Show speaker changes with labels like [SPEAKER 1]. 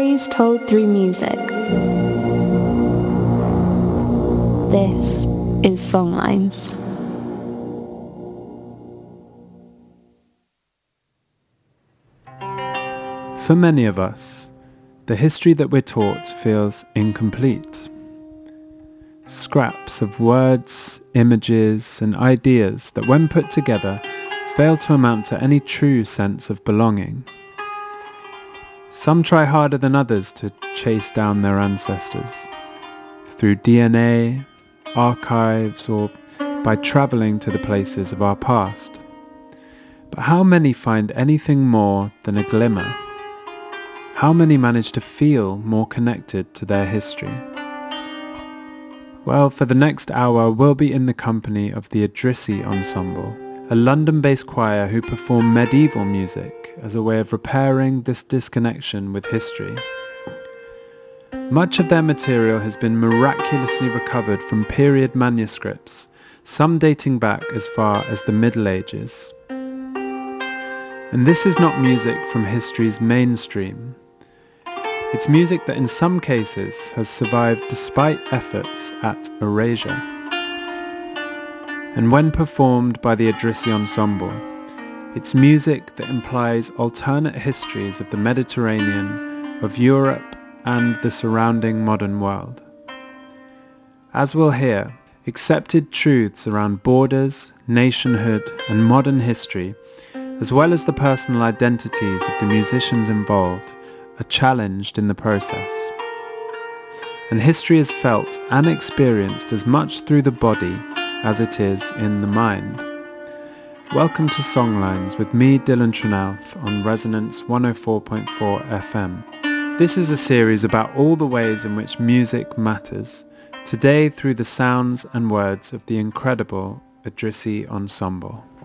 [SPEAKER 1] Stories told through music. This is Songlines.
[SPEAKER 2] For many of us, the history that we're taught feels incomplete. Scraps of words, images, and ideas that when put together fail to amount to any true sense of belonging. Some try harder than others to chase down their ancestors, through DNA, archives, or by travelling to the places of our past. But how many find anything more than a glimmer? How many manage to feel more connected to their history? Well, for the next hour, we'll be in the company of the Idrissi Ensemble, a London-based choir who perform medieval music as a way of repairing this disconnection with history. Much of their material has been miraculously recovered from period manuscripts, some dating back as far as the Middle Ages. And this is not music from history's mainstream. It's music that in some cases has survived despite efforts at erasure. And when performed by the Idrissi Ensemble, it's music that implies alternate histories of the Mediterranean, of Europe, and the surrounding modern world. As we'll hear, accepted truths around borders, nationhood, and modern history, as well as the personal identities of the musicians involved, are challenged in the process. And history is felt and experienced as much through the body as it is in the mind. Welcome to Songlines with me, Dylan Trenalf, on Resonance 104.4 FM. This is a series about all the ways in which music matters, today through the sounds and words of the incredible Idrissi Ensemble.